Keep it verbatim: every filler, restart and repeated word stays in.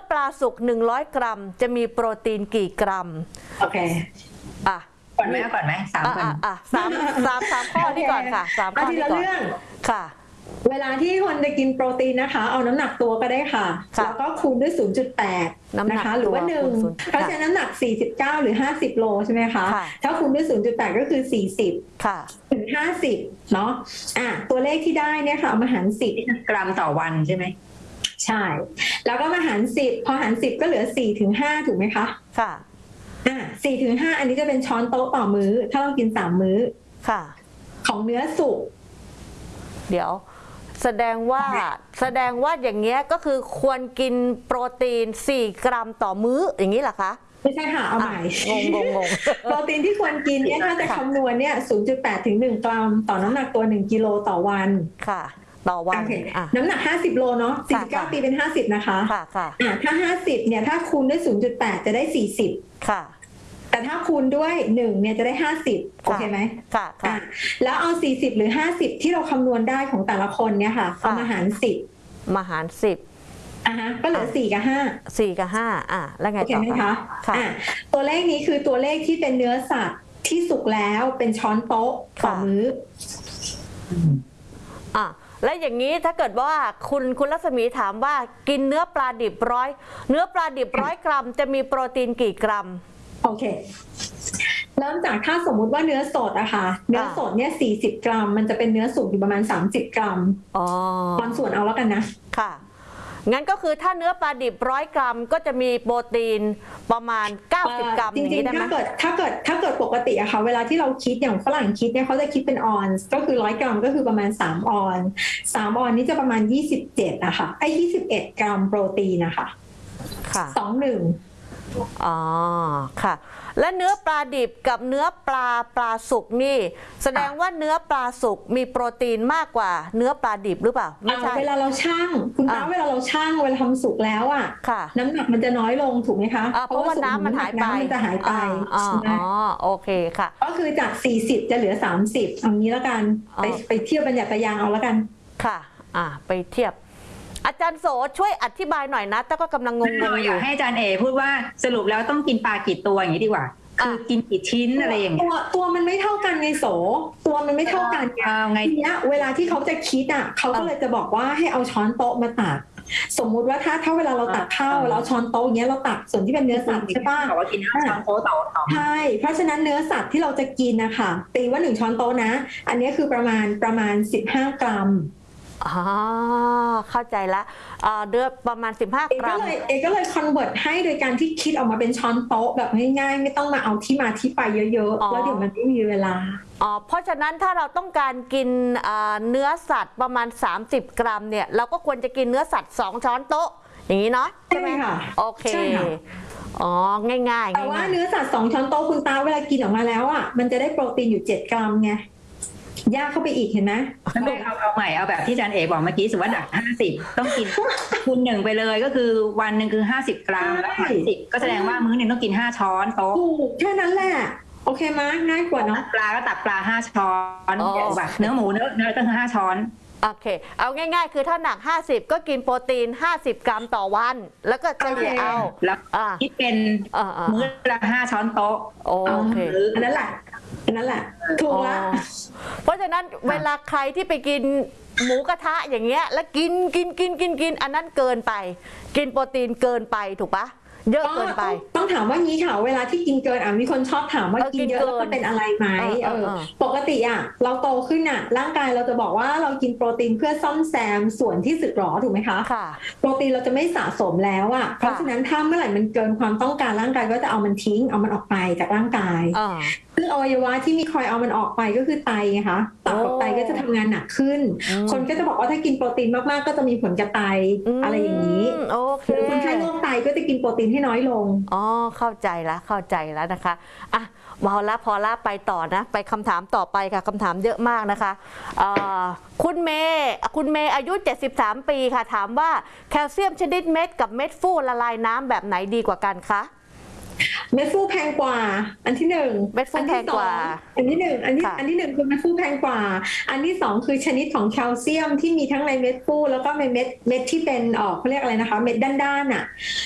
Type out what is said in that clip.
ปลาสุกหนึ่งร้อยกรัมจะมีโปรตีนกี่กรัมโอเคอ่ะก่อนไหมก่อนไหมสามก่อนอ่ะสามสามสามข้อนี้ก่อนค่ะสามข้อนี้ก่อนค่ะเวลาที่คนจะกินโปรตีนนะคะเอาน้ำหนักตัวก็ได้ค่ะแล้วก็คูณด้วย ศูนย์จุดแปด นะคะหรือว่าหนึ่งเพราะฉะนั้นน้ำหนักสี่สิบเก้าหรือห้าสิบโลใช่ไหมคะถ้าคูณด้วย ศูนย์จุดแปด ก็คือสี่สิบค่ะถึงห้าสิบเนาะอ่ะตัวเลขที่ได้เนี่ยค่ะเอามาหารสิบกรัมต่อวันใช่ไหมใช่แล้วก็มาหารสิบพอหารสิบก็เหลือสี่ถึงห้าถูกไหมคะค่ะอ่ะสี่ถึงห้าอันนี้จะเป็นช้อนโต๊ะต่อมื้อถ้าเรากินสามมื้อค่ะของเนื้อสุกเดี๋ยวแสดงว่าแสดงว่าอย่างเงี้ยก็คือควรกินโปรตีนสี่กรัมต่อมื้ออย่างนี้เหรอคะไม่ใช่ค่ะเอาใหม่งงงงโปรตีนที่ควรกินเนี่ยถ้าจะคำนวณเนี่ย ศูนย์จุดแปด ถึงหนึ่งกรัมต่อน้ำหนักตัวหนึ่งกิโลต่อวันค่ะต่อวันน้ำหนักห้าสิบโลเนาะสี่สิบเก้าตีเป็นห้าสิบนะคะค่ะค่ะถ้าห้าสิบเนี่ยถ้าคูณด้วย ศูนย์จุดแปด จะได้สี่สิบค่ะแต่ถ้าคูณด้วยหนึ่งเนี่ยจะได้ห้าสิบโอเคไหมค่ะค่ะแล้วเอาสี่สิบหรือห้าสิบที่เราคำนวณได้ของแต่ละคนเนี่ยค่ะเอามาหารสิบมาหารสิบอ่ะฮะก็เหลือสี่กับห้าสี่กับห้าอ่ะแล้วไงต่อคะค่ะตัวเลขนี้คือตัวเลขที่เป็นเนื้อสัตว์ที่สุกแล้วเป็นช้อนโต๊ะต่อมื้ออ่ะและอย่างนี้ถ้าเกิดว่าคุณคุณรัศมีถามว่ากินเนื้อปลาดิบร้อยเนื้อปลาดิบร้อยกรัมจะมีโปรตีนกี่กรัมโอเคเริ่มจากถ้าสมมุติว่าเนื้อสดอะค่ะเนื้อสดเนี่ยสี่สิบกรัมมันจะเป็นเนื้อสุกอยู่ประมาณสามสิบกรัมอ๋อตอนส่วนเอาแล้วกันนะค่ะงั้นก็คือถ้าเนื้อปลาดิบร้อยกรัมก็จะมีโปรตีนประมาณเก้าสิบกรัมจริงๆถ้าเกิดถ้าเกิดถ้าเกิดปกติอะค่ะเวลาที่เราคิดอย่างฝรั่งคิดเนี่ยเขาจะคิดเป็นออนซ์ก็คือร้อยกรัมก็คือประมาณสามออนซ์สามออนซ์นี่จะประมาณยี่สิบเจ็ดอะค่ะไอ้ยี่สิบเอ็ดกรัมโปรตีนนะคะค่ะสองหนึ่งอ๋อค่ะและเนื้อปลาดิบกับเนื้อปลาปลาสุกนี่แสดงว่าเนื้อปลาสุกมีโปรตีนมากกว่าเนื้อปลาดิบหรือเปล่าไม่ใช่เวลาเราชั่งคุณป้าเวลาเราชั่งเวลาทำสุกแล้วอ่ะน้ำหนักมันจะน้อยลงถูกไหมคะเพราะว่าน้ำมันหายไปมันจะหายไปอ๋อโอเคค่ะก็คือจากสี่สิบจะเหลือสามสิบเอางี้แล้วกันไปไปเทียบบัญญัติยางเอาแล้วกันค่ะอ่าไปเทียบอาจารย์โสช่วยอธิบายหน่อยนะแต่ก็กำลังงงๆอยู่ให้อาจารย์เอพูดว่าสรุปแล้วต้องกินปลากี่ตัวอย่างนี้ดีกว่าคือกินกี่ชิ้นอะไรอย่างเงี้ยตัวตัวมันไม่เท่ากันไงโสตัวมันไม่เท่ากันไงทีเนี้ยเวลาที่เขาจะคิดอ่ะเขาก็เลยจะบอกว่าให้เอาช้อนโต๊ะมาตักสมมุติว่าถ้าถ้าเวลาเราตักข้าวเราช้อนโต๊ะอย่างเงี้ยเราตักส่วนที่เป็นเนื้อสัตว์ใช่ป่ะบอกว่ากินห้าช้อนโต๊ะต่อใช่เพราะฉะนั้นเนื้อสัตว์ที่เราจะกินนะคะตีว่าหนึ่งช้อนโต๊ะนะอันนี้คือประมาณประมาณสิบห้ากรัมอ๋อเข้าใจละเดือประมาณสิบห้ากรัมเอก็เลยคอนเวิร์ตให้โดยการที่คิดออกมาเป็นช้อนโต๊ะแบบง่ายๆไม่ต้องมาเอาที่มาที่ไปเยอะๆแล้วเดี๋ยวมันไม่มีเวลาอ๋อเพราะฉะนั้นถ้าเราต้องการกินเนื้อสัตว์ประมาณสามสิบกรัมเนี่ยเราก็ควรจะกินเนื้อสัตว์สองช้อนโต๊ะอย่างนี้เนาะใช่ไหมคะโอเคอ๋อง่ายๆแต่ว่าเนื้อสัตว์สองช้อนโต๊ะคุณตาเวลากินออกมาแล้วอ่ะมันจะได้โปรตีนอยู่เจ็ดกรัมไงยากเข้าไปอีกเห็นไหมไม่เอาเอาใหม่เอาแบบที่อาจารย์เอกบอกเมื่อกี้สมมติว่าหนักห้าสิบต้องกินคูณหนึ่งไปเลยก็คือวันหนึ่งคือห้าสิบกรัมแล้วหารสิบก็แสดงว่ามื้อหนึ่งต้องกินห้าช้อนโต๊ะถูกแค่นั้นแหละโอเคมั้ยง่ายกว่าเนาะปลาก็ตักปลาห้าช้อนแบบเนื้อหมูเนื้อเนื้อก็คือห้าช้อนโอเคเอาง่ายๆคือถ้าหนักห้าสิบก็กินโปรตีนห้าสิบกรัมต่อวันแล้วก็เฉลี่ยเอาแล้วคิดเป็นมื้อละห้าช้อนโต๊ะโอเคอันนั้นแหละนั่นแหละถูกละเพราะฉะนั้นเวลาใครที่ไปกินหมูกระทะอย่างเงี้ยแล้วกินกินกินกินกินอันนั้นเกินไปกินโปรตีนเกินไปถูกปะเยอะเกินไปต้องถามว่างี้ค่ะเวลาที่กินเกินอ่ะมีคนชอบถามว่ากินเยอะแล้วมันเป็นอะไรไหมเออปกติอ่ะเราโตขึ้นอ่ะร่างกายเราจะบอกว่าเรากินโปรตีนเพื่อซ่อมแซมส่วนที่สึกหรอถูกไหมคะค่ะโปรตีนเราจะไม่สะสมแล้วอ่ะเพราะฉะนั้นถ้าเมื่อไหร่มันเกินความต้องการร่างกายก็จะเอามันทิ้งเอามันออกไปจากร่างกายซึ่งอวัยวะที่มีคอยเอามันออกไปก็คือไตไงคะตับกับไตก็จะทำงานหนักขึ้นคนก็จะบอกว่าถ้ากินโปรตีนมากๆก็จะมีผลกับไตอะไรอย่างนี้หรือคนไข้โรคไตก็จะกินโปรตีนให้น้อยลงอ๋อเข้าใจแล้วเข้าใจแล้วนะคะอ่ะพอละพอละไปต่อนะไปคำถามต่อไปค่ะคำถามเยอะมากนะคะคุณเมย์คุณเมย์อายุเจ็ดสิบสามปีค่ะถามว่าแคลเซียมชนิดเม็ดกับเม็ดฟูละลายน้ำแบบไหนดีกว่ากันคะเม็ดฟูแพงกว่าอันที่หนึ่งเม็ดฟูแพงกว่าอันที่หนึ่งอันที่อันที่หนึ่งคือเม็ดฟูแพงกว่าอันที่สองคือชนิดของแคลเซียมที่มีทั้งในเม็ดฟูแล้วก็ในเม็ดเม็ดที่เป็นออกเขาเรียกอะไรนะคะเม็ดด้านๆอ่ะ